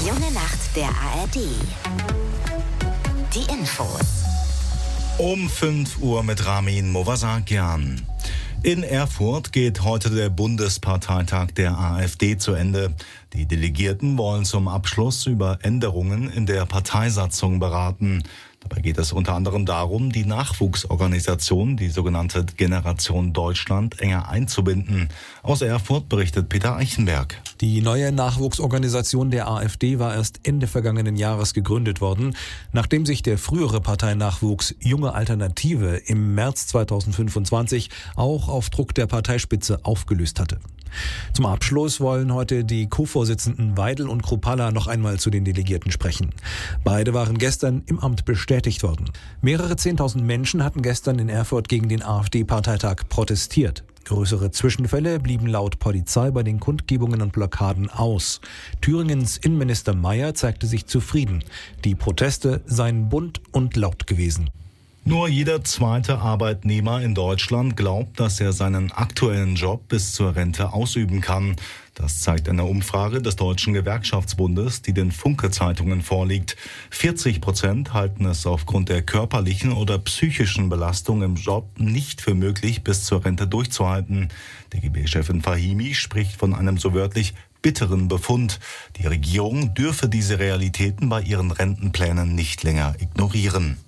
junge Nacht der ARD. Die Infos. Um 5 Uhr mit Ramin Movasakian. In Erfurt geht heute der Bundesparteitag der AfD zu Ende. Die Delegierten wollen zum Abschluss über Änderungen in der Parteisatzung beraten. Dabei geht es unter anderem darum, die Nachwuchsorganisation, die sogenannte Generation Deutschland, enger einzubinden. Aus Erfurt berichtet Peter Eichenberg. Die neue Nachwuchsorganisation der AfD war erst Ende vergangenen Jahres gegründet worden, nachdem sich der frühere Parteinachwuchs Junge Alternative im März 2025 auch auf Druck der Parteispitze aufgelöst hatte. Zum Abschluss wollen heute die Co-Vorsitzenden Weidel und Kruppalla noch einmal zu den Delegierten sprechen. Beide waren gestern im Amt bestätigt worden. Mehrere 10.000 Menschen hatten gestern in Erfurt gegen den AfD-Parteitag protestiert. Größere Zwischenfälle blieben laut Polizei bei den Kundgebungen und Blockaden aus. Thüringens Innenminister Mayer zeigte sich zufrieden. Die Proteste seien bunt und laut gewesen. Nur jeder zweite Arbeitnehmer in Deutschland glaubt, dass er seinen aktuellen Job bis zur Rente ausüben kann. Das zeigt eine Umfrage des Deutschen Gewerkschaftsbundes, die den Funke-Zeitungen vorliegt. 40% halten es aufgrund der körperlichen oder psychischen Belastung im Job nicht für möglich, bis zur Rente durchzuhalten. DGB-Chefin Fahimi spricht von einem so wörtlich bitteren Befund. Die Regierung dürfe diese Realitäten bei ihren Rentenplänen nicht länger ignorieren.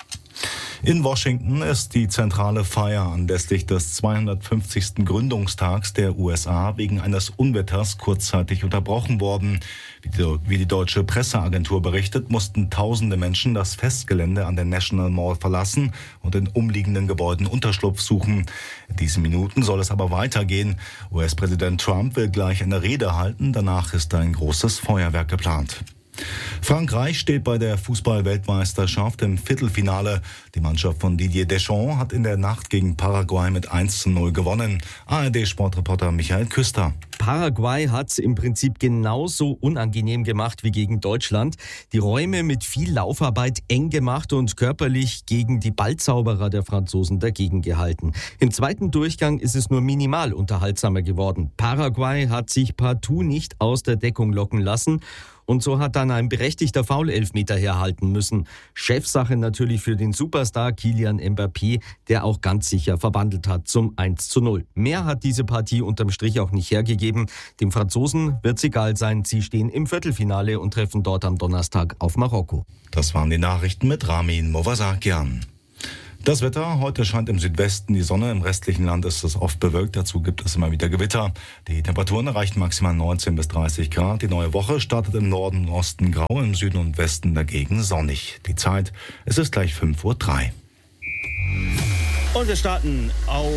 In Washington ist die zentrale Feier anlässlich des 250. Gründungstags der USA wegen eines Unwetters kurzzeitig unterbrochen worden. Wie die deutsche Presseagentur berichtet, mussten tausende Menschen das Festgelände an der National Mall verlassen und in umliegenden Gebäuden Unterschlupf suchen. In diesen Minuten soll es aber weitergehen. US-Präsident Trump will gleich eine Rede halten. Danach ist ein großes Feuerwerk geplant. Frankreich steht bei der Fußball-Weltmeisterschaft im Viertelfinale. Die Mannschaft von Didier Deschamps hat in der Nacht gegen Paraguay mit 1:0 gewonnen. ARD-Sportreporter Michael Küster. Paraguay hat es im Prinzip genauso unangenehm gemacht wie gegen Deutschland. Die Räume mit viel Laufarbeit eng gemacht und körperlich gegen die Ballzauberer der Franzosen dagegen gehalten. Im zweiten Durchgang ist es nur minimal unterhaltsamer geworden. Paraguay hat sich partout nicht aus der Deckung locken lassen. Und so hat dann ein berechtigter Foul-Elfmeter herhalten müssen. Chefsache natürlich für den Superstar Kylian Mbappé, der auch ganz sicher verwandelt hat zum 1:0. Mehr hat diese Partie unterm Strich auch nicht hergegeben. Den Franzosen wird's egal sein. Sie stehen im Viertelfinale und treffen dort am Donnerstag auf Marokko. Das waren die Nachrichten mit Ramin Movasakian. Das Wetter, heute scheint im Südwesten die Sonne, im restlichen Land ist es oft bewölkt, dazu gibt es immer wieder Gewitter. Die Temperaturen erreichen maximal 19 bis 30 Grad. Die neue Woche startet im Norden und Osten grau, im Süden und Westen dagegen sonnig. Die Zeit, es ist gleich 5:03 Uhr. Und wir starten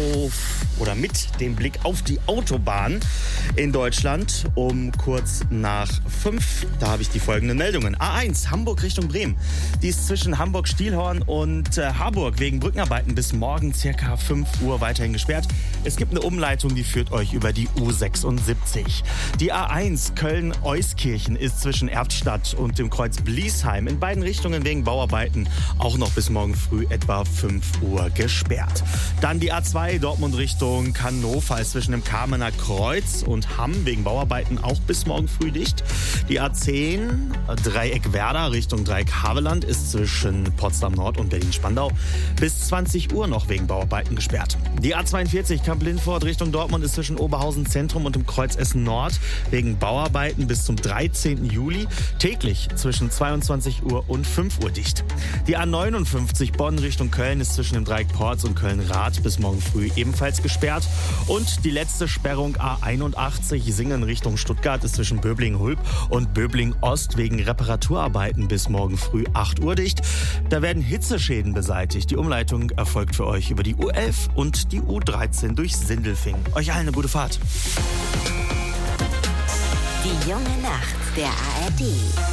mit dem Blick auf die Autobahn in Deutschland um kurz nach 5. Da habe ich die folgenden Meldungen. A1 Hamburg Richtung Bremen. Die ist zwischen Hamburg-Stielhorn und Harburg wegen Brückenarbeiten bis morgen circa 5 Uhr weiterhin gesperrt. Es gibt eine Umleitung, die führt euch über die U76. Die A1 Köln-Euskirchen ist zwischen Erftstadt und dem Kreuz Bliesheim in beiden Richtungen wegen Bauarbeiten auch noch bis morgen früh etwa 5 Uhr gesperrt. Dann die A2 Dortmund Richtung Hannover ist zwischen dem Kamener Kreuz und Hamm wegen Bauarbeiten auch bis morgen früh dicht. Die A10 Dreieck Werder Richtung Dreieck Havelland ist zwischen Potsdam Nord und Berlin-Spandau bis 20 Uhr noch wegen Bauarbeiten gesperrt. Die A42 Kamp-Lindfort Richtung Dortmund ist zwischen Oberhausen Zentrum und dem Kreuz Essen Nord wegen Bauarbeiten bis zum 13. Juli täglich zwischen 22 Uhr und 5 Uhr dicht. Die A59 Bonn Richtung Köln ist zwischen dem Dreieck Porz und Köln-Rath bis morgen früh ebenfalls gesperrt. Und die letzte Sperrung A81 Singen Richtung Stuttgart ist zwischen Böblingen-Hulb und Böblingen-Ost wegen Reparaturarbeiten bis morgen früh 8 Uhr dicht. Da werden Hitzeschäden beseitigt. Die Umleitung erfolgt für euch über die U11 und die U13 durch Sindelfingen. Euch allen eine gute Fahrt. Die junge Nacht der ARD.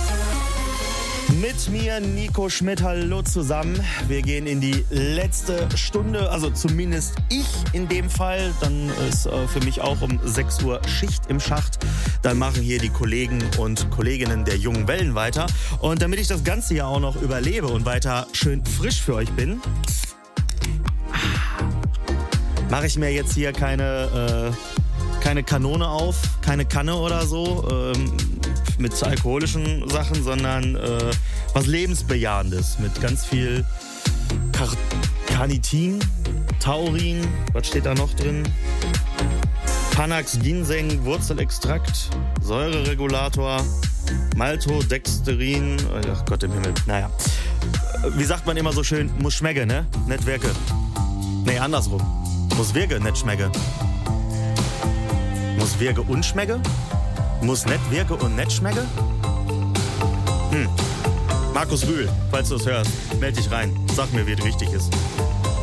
Mit mir Nico Schmidt, hallo zusammen. Wir gehen in die letzte Stunde, also zumindest ich in dem Fall. Dann ist für mich auch um 6 Uhr Schicht im Schacht. Dann machen hier die Kollegen und Kolleginnen der Jungen Wellen weiter. Und damit ich das Ganze ja auch noch überlebe und weiter schön frisch für euch bin, mache ich mir jetzt hier keine Kanone auf, keine Kanne oder so. mit alkoholischen Sachen, sondern was Lebensbejahendes mit ganz viel Carnitin, Taurin, was steht da noch drin? Panax, Ginseng, Wurzelextrakt, Säureregulator, Maltodextrin, ach Gott im Himmel, naja. Wie sagt man immer so schön, muss schmecke, ne? Nicht wirke. Nee, andersrum. Muss wirke, nicht schmecke. Muss wirke und schmecke? Muss nicht wirke und nicht schmecke? Markus Rühl, falls du es hörst, meld dich rein. Sag mir, wie es richtig ist.